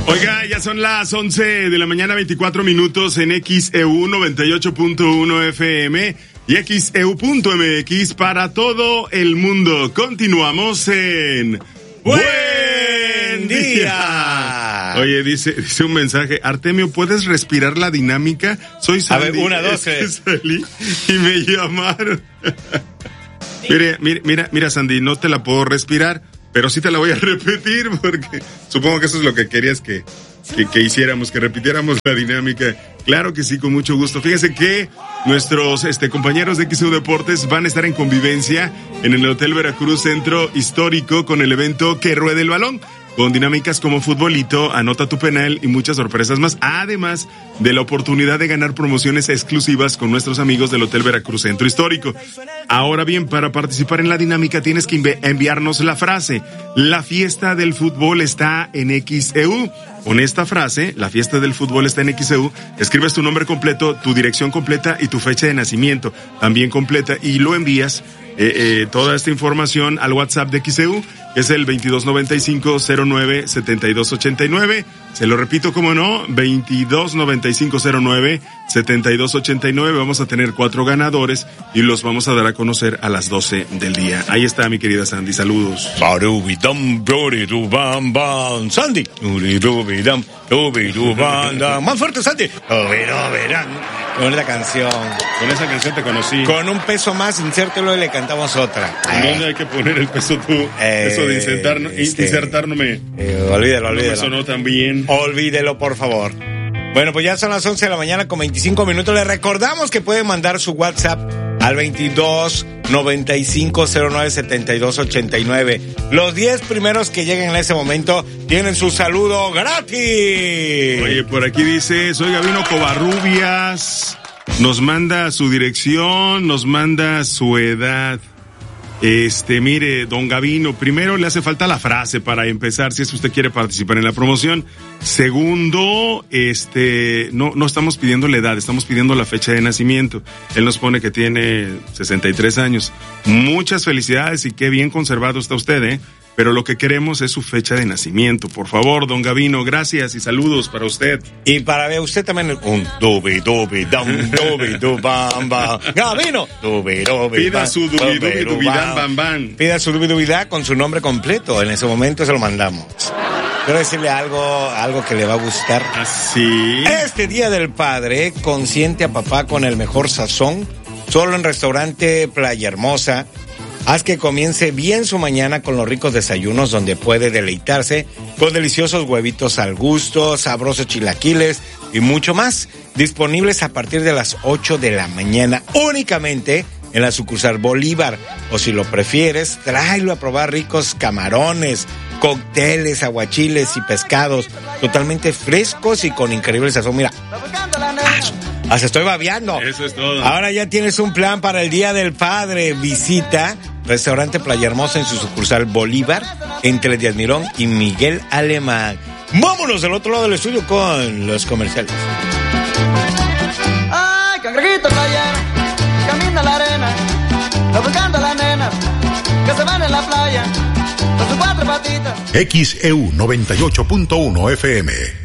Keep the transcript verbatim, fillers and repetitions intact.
Oiga, ya son las once de la mañana, veinticuatro minutos en X E U noventa y ocho punto uno F M y X E U punto M X para todo el mundo. Continuamos en Buen Día. Oye, dice, dice un mensaje, Artemio, ¿puedes respirar la dinámica? Soy Sandy. A ver, una, dos, tres. Salí y me llamaron. Mira, mira, mira, mira, Sandy, no te la puedo respirar, pero sí te la voy a repetir porque supongo que eso es lo que querías que, que, que hiciéramos, que repitiéramos la dinámica. Claro que sí, con mucho gusto. Fíjense que nuestros este, compañeros de X E U Deportes van a estar en convivencia en el Hotel Veracruz Centro Histórico con el evento Que Ruede el Balón, con dinámicas como futbolito, anota tu penal y muchas sorpresas más, además de la oportunidad de ganar promociones exclusivas con nuestros amigos del Hotel Veracruz Centro Histórico. Ahora bien, para participar en la dinámica tienes que envi- enviarnos la frase, la fiesta del fútbol está en X E U. Con esta frase, la fiesta del fútbol está en X E U, escribes tu nombre completo, tu dirección completa y tu fecha de nacimiento también completa y lo envías eh, eh, toda esta información al WhatsApp de X E U, que es el veintidós noventa y cinco cero nueve setenta y dos ochenta y nueve. Se lo repito, como no, veintidós noventa y cinco cero nueve setenta y dos ochenta y nueve. Vamos a tener cuatro ganadores y los vamos a dar a conocer a las doce del día. Ahí está, mi querida Sandy, saludos. Sandy. Más fuerte, Sandy. Con esa canción. Con esa canción te conocí. Con un peso más, insértelo y le cantamos otra. ¿Dónde hay que poner el peso tú? Eh, Eso de insertar, este, insertar no me... Eh, olvídelo, olvídelo. No me sonó tan bien. Olvídelo, por favor. Bueno, pues ya son las once de la mañana con veinticinco minutos. Les recordamos que pueden mandar su WhatsApp al veintidós noventa y cinco cero nueve setenta y dos ochenta y nueve. Los diez primeros que lleguen en ese momento tienen su saludo gratis. Oye, por aquí dice, soy Gabino Covarrubias. Nos manda su dirección, nos manda su edad. Este, mire, don Gabino, primero le hace falta la frase para empezar, si es que usted quiere participar en la promoción. Segundo, este, no, no estamos pidiendo la edad, estamos pidiendo la fecha de nacimiento. Él nos pone que tiene sesenta y tres años. Muchas felicidades y qué bien conservado está usted, ¿eh? Pero lo que queremos es su fecha de nacimiento. Por favor, don Gabino, gracias y saludos para usted. Y para ver usted también un dubi dubi dam dubi dubam bam. Gabino, dubi dubi. Pida su dubi dubi dubi dam bam bam. Pida su dubi dubi da con su nombre completo. En ese momento se lo mandamos. Quiero decirle algo, algo que le va a gustar. Así. Este Día del Padre, consiente a papá con el mejor sazón, solo en Restaurante Playa Hermosa. Haz que comience bien su mañana con los ricos desayunos donde puede deleitarse con deliciosos huevitos al gusto, sabrosos chilaquiles y mucho más. Disponibles a partir de las ocho de la mañana únicamente en la sucursal Bolívar. O si lo prefieres, tráelo a probar ricos camarones, cócteles, aguachiles y pescados totalmente frescos y con increíble sazón. Mira, hasta estoy babeando. Eso es todo. Ahora ya tienes un plan para el Día del Padre. Visita Restaurante Playa Hermosa en su sucursal Bolívar, entre Díaz Mirón y Miguel Alemán. Vámonos del otro lado del estudio con los comerciales. Ay, cangrejito playero, camina la arena, va buscando a las nenas que se van en la playa con sus cuatro patitas. X E U noventa y ocho punto uno F M.